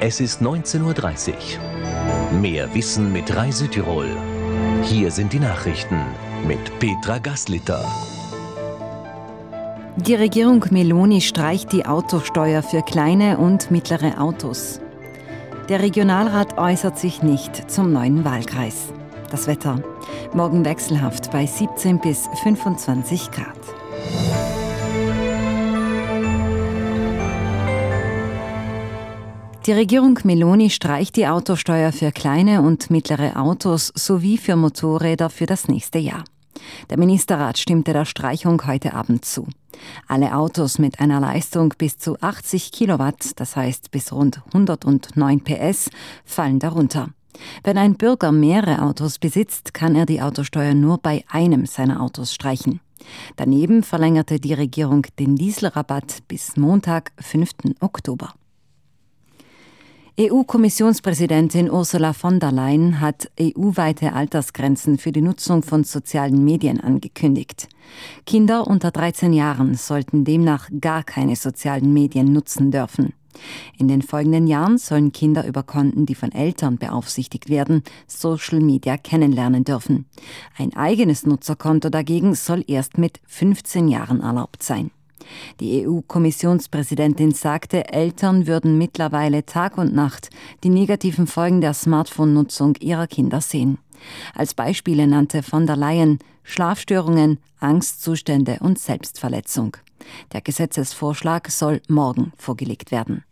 Es ist 19:30 Uhr. Mehr Wissen mit Rai Südtirol. Hier sind die Nachrichten mit Petra Gaslitter. Die Regierung Meloni streicht die Autosteuer für kleine und mittlere Autos. Der Regionalrat äußert sich nicht zum neuen Wahlkreis. Das Wetter. Morgen wechselhaft bei 17 bis 25 Grad. Die Regierung Meloni streicht die Autosteuer für kleine und mittlere Autos sowie für Motorräder für das nächste Jahr. Der Ministerrat stimmte der Streichung heute Abend zu. Alle Autos mit einer Leistung bis zu 80 Kilowatt, das heißt bis rund 109 PS, fallen darunter. Wenn ein Bürger mehrere Autos besitzt, kann er die Autosteuer nur bei einem seiner Autos streichen. Daneben verlängerte die Regierung den Dieselrabatt bis Montag, 5. Oktober. EU-Kommissionspräsidentin Ursula von der Leyen hat EU-weite Altersgrenzen für die Nutzung von sozialen Medien angekündigt. Kinder unter 13 Jahren sollten demnach gar keine sozialen Medien nutzen dürfen. In den folgenden Jahren sollen Kinder über Konten, die von Eltern beaufsichtigt werden, Social Media kennenlernen dürfen. Ein eigenes Nutzerkonto dagegen soll erst mit 15 Jahren erlaubt sein. Die EU-Kommissionspräsidentin sagte, Eltern würden mittlerweile Tag und Nacht die negativen Folgen der Smartphone-Nutzung ihrer Kinder sehen. Als Beispiele nannte von der Leyen Schlafstörungen, Angstzustände und Selbstverletzung. Der Gesetzesvorschlag soll morgen vorgelegt werden.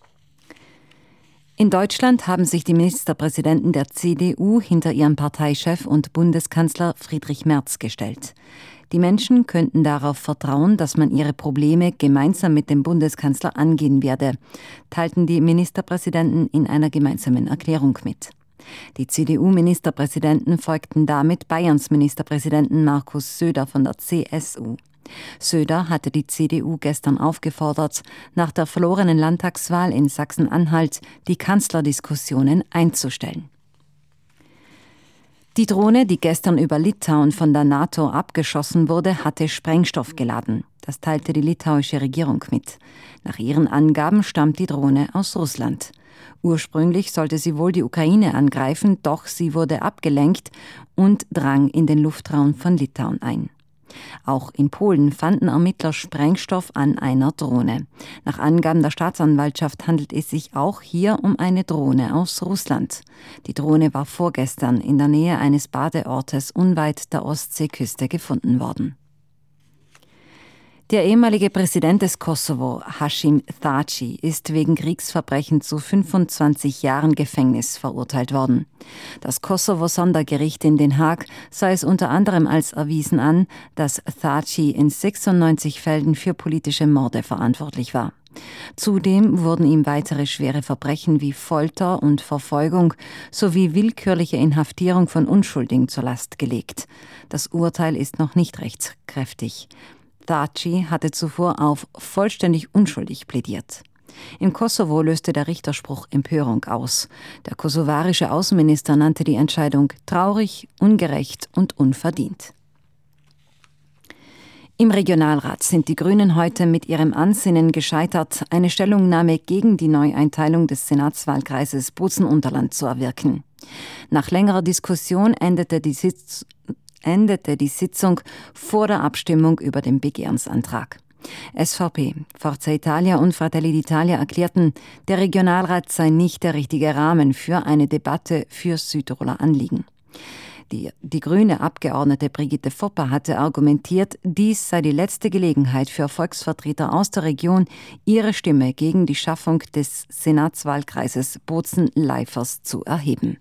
In Deutschland haben sich die Ministerpräsidenten der CDU hinter ihrem Parteichef und Bundeskanzler Friedrich Merz gestellt. Die Menschen könnten darauf vertrauen, dass man ihre Probleme gemeinsam mit dem Bundeskanzler angehen werde, teilten die Ministerpräsidenten in einer gemeinsamen Erklärung mit. Die CDU-Ministerpräsidenten folgten damit Bayerns Ministerpräsidenten Markus Söder von der CSU. Söder hatte die CDU gestern aufgefordert, nach der verlorenen Landtagswahl in Sachsen-Anhalt die Kanzlerdiskussionen einzustellen. Die Drohne, die gestern über Litauen von der NATO abgeschossen wurde, hatte Sprengstoff geladen. Das teilte die litauische Regierung mit. Nach ihren Angaben stammt die Drohne aus Russland. Ursprünglich sollte sie wohl die Ukraine angreifen, doch sie wurde abgelenkt und drang in den Luftraum von Litauen ein. Auch in Polen fanden Ermittler Sprengstoff an einer Drohne. Nach Angaben der Staatsanwaltschaft handelt es sich auch hier um eine Drohne aus Russland. Die Drohne war vorgestern in der Nähe eines Badeortes unweit der Ostseeküste gefunden worden. Der ehemalige Präsident des Kosovo, Hashim Thaçi, ist wegen Kriegsverbrechen zu 25 Jahren Gefängnis verurteilt worden. Das Kosovo-Sondergericht in Den Haag sah es unter anderem als erwiesen an, dass Thaçi in 96 Fällen für politische Morde verantwortlich war. Zudem wurden ihm weitere schwere Verbrechen wie Folter und Verfolgung sowie willkürliche Inhaftierung von Unschuldigen zur Last gelegt. Das Urteil ist noch nicht rechtskräftig. Thaçi hatte zuvor auf vollständig unschuldig plädiert. Im Kosovo löste der Richterspruch Empörung aus. Der kosovarische Außenminister nannte die Entscheidung traurig, ungerecht und unverdient. Im Regionalrat sind die Grünen heute mit ihrem Ansinnen gescheitert, eine Stellungnahme gegen die Neueinteilung des Senatswahlkreises Bozen-Unterland zu erwirken. Nach längerer Diskussion endete die Sitzung vor der Abstimmung über den Begehrensantrag. SVP, Forza Italia und Fratelli d'Italia erklärten, der Regionalrat sei nicht der richtige Rahmen für eine Debatte für Südtiroler Anliegen. Die grüne Abgeordnete Brigitte Fopper hatte argumentiert, dies sei die letzte Gelegenheit für Volksvertreter aus der Region, ihre Stimme gegen die Schaffung des Senatswahlkreises Bozen-Leifers zu erheben.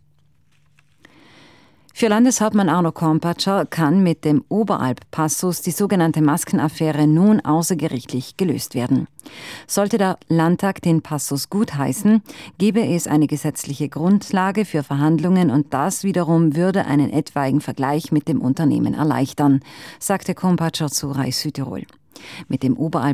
Für Landeshauptmann Arno Kompatscher kann mit dem Oberalp-Passus die sogenannte Maskenaffäre nun außergerichtlich gelöst werden. Sollte der Landtag den Passus gutheißen, gäbe es eine gesetzliche Grundlage für Verhandlungen und das wiederum würde einen etwaigen Vergleich mit dem Unternehmen erleichtern, sagte Kompatscher zu Rai Südtirol. Mit dem